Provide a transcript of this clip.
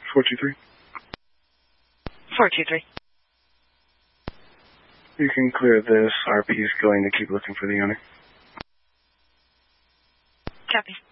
423. 423. You can clear this. RP is going to keep looking for the owner. Copy.